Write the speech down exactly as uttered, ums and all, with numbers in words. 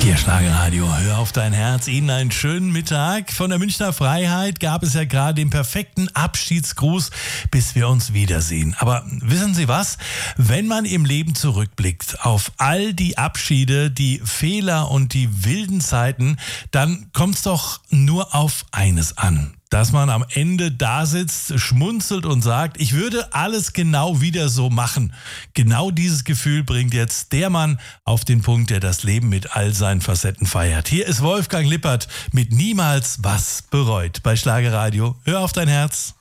Hier Schlagerradio, hör auf dein Herz. Ihnen einen schönen Mittag. Von der Münchner Freiheit gab es ja gerade den perfekten Abschiedsgruß, bis wir uns wiedersehen. Aber wissen Sie was? Wenn man im Leben zurückblickt auf all die Abschiede, die Fehler und die wilden Zeiten, dann kommt es doch nur auf eines an. Dass man am Ende da sitzt, schmunzelt und sagt, ich würde alles genau wieder so machen. Genau dieses Gefühl bringt jetzt der Mann auf den Punkt, der das Leben mit all seinen Facetten feiert. Hier ist Wolfgang Lippert mit Niemals was bereut bei Schlagerradio. Hör auf dein Herz.